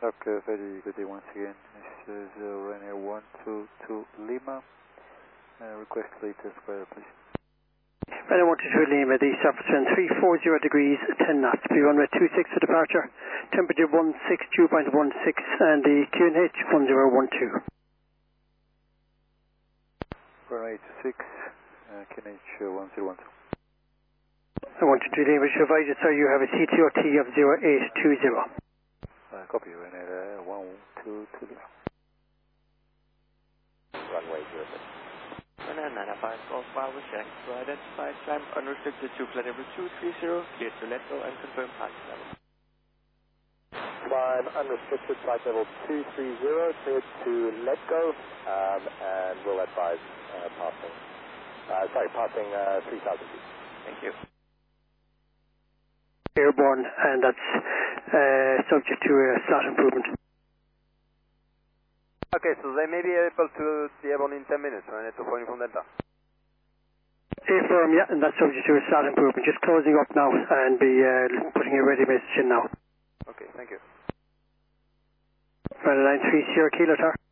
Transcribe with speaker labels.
Speaker 1: Okay, very good day once again. This is Ryanair 122 Lima. Request latest weather, please.
Speaker 2: Ryanair 122 Lima, the surface wind 340 degrees, 10 knots. Be runway 26 for departure. Temperature 162.16 and the QNH 1012.
Speaker 1: Runway 26, QNH 1012.
Speaker 2: I want to Lima, should advise you, sir, you have a CTOT of 0820.
Speaker 1: Copy, Ryanair 122 Lima.
Speaker 3: Runway 06.
Speaker 4: Ryanair 905 Golf Bravo check to identify climb unrestricted to flight level 230, cleared to let go and confirm parking level.
Speaker 3: Climb unrestricted flight level 230, cleared to let go, and we'll advise passing 3,000 feet.
Speaker 4: Thank you.
Speaker 2: Airborne, and that's subject to slot improvement.
Speaker 5: Okay, so they may be able to be airborne in 10 minutes, right? To point from Delta.
Speaker 2: Affirm, yeah, and that's subject to slot improvement. Just closing up now and be putting a ready message in now.
Speaker 5: Okay, thank you.
Speaker 2: Ryanair 93 Sierra Kilo Tower.